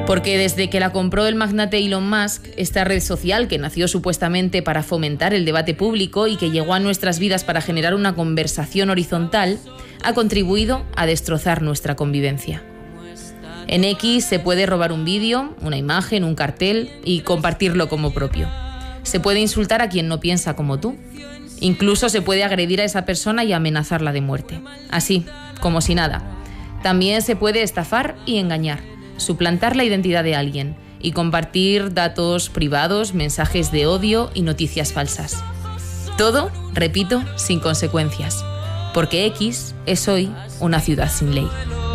Porque desde que la compró el magnate Elon Musk, esta red social que nació supuestamente para fomentar el debate público y que llegó a nuestras vidas para generar una conversación horizontal, ha contribuido a destrozar nuestra convivencia. En X se puede robar un vídeo, una imagen, un cartel y compartirlo como propio. Se puede insultar a quien no piensa como tú. Incluso se puede agredir a esa persona y amenazarla de muerte. Así, como si nada. También se puede estafar y engañar, suplantar la identidad de alguien y compartir datos privados, mensajes de odio y noticias falsas. Todo, repito, sin consecuencias. Porque X es hoy una ciudad sin ley.